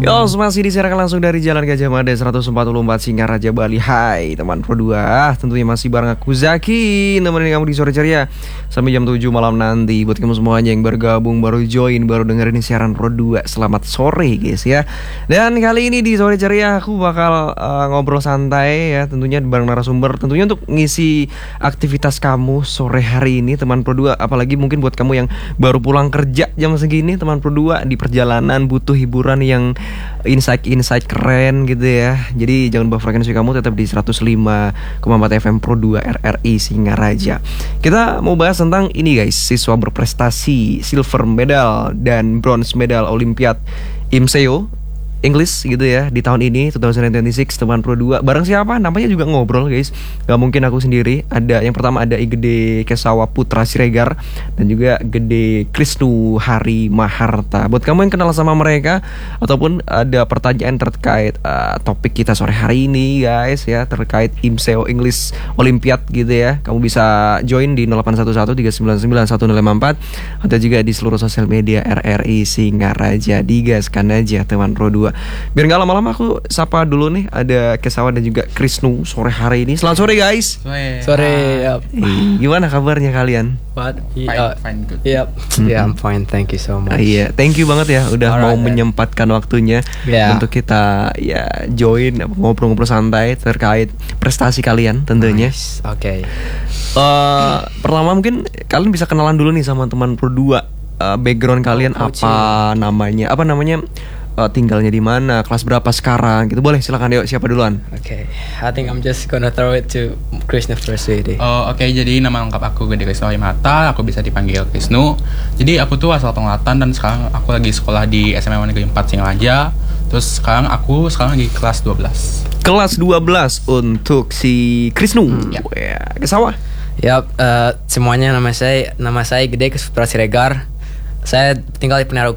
Yo, masih disiarkan langsung dari Jalan Gajah Mada 144 Singaraja, Bali. Hai teman Pro 2, tentunya masih bareng aku Zaki, nemenin kamu di sore ceria sampai jam 7 malam nanti. Buat kamu semuanya yang baru gabung, baru join, baru dengerin siaran Pro 2, selamat sore guys ya. Dan kali ini di sore ceria aku bakal ngobrol santai ya, tentunya bareng narasumber, tentunya untuk ngisi aktivitas kamu sore hari ini teman Pro 2. Apalagi mungkin buat kamu yang baru pulang kerja jam segini teman Pro 2, di perjalanan butuh hiburan yang insight keren gitu ya. Jadi jangan lupa frekuensi kamu tetap di 105,4 FM Pro 2 RRI Singaraja. Kita mau bahas tentang ini guys, siswa berprestasi silver medal dan bronze medal Olimpiade IMSEO English gitu ya di tahun ini 2026 teman Pro 2. Bareng siapa? Namanya juga ngobrol guys. Gak mungkin aku sendiri. Ada yang pertama ada Gede Kesawa Putra Siregar dan juga Gede Krisnu Hari Maharta. Buat kamu yang kenal sama mereka ataupun ada pertanyaan terkait topik kita sore hari ini guys ya, terkait IMSEO English Olimpiade gitu ya, kamu bisa join di 0811399154 atau juga di seluruh sosial media RRI Singaraja. Digaskan aja teman Pro 2. Biar gak lama-lama aku sapa dulu nih, ada Kesawa dan juga Krisnu sore hari ini. Selamat sore guys. Sore. Gimana kabarnya kalian? Fine, good. Yeah, I'm fine. Thank you so much. Iya, thank you banget ya udah mau menyempatkan waktunya untuk kita ya join ngobrol-ngobrol santai terkait prestasi kalian tentunya. Nice. Oke. Pertama mungkin kalian bisa kenalan dulu nih sama teman Pro 2. Background kalian apa namanya? Tinggalnya di mana, kelas berapa sekarang gitu. Boleh silakan, yuk siapa duluan? Okay, I think I'm just gonna throw it to Krisnu first deh. Oke, jadi nama lengkap aku Gede Krisnu Hari Maharta, aku bisa dipanggil Krisnu. Jadi aku tuh asal Penglatan dan sekarang aku lagi sekolah di SMA Negeri 4 Singaraja. Terus sekarang lagi kelas 12. Kelas 12 untuk si Krisnu. Kesawa. Semuanya nama saya Gede Kesawa Putra Siregar. Saya tinggal di Penero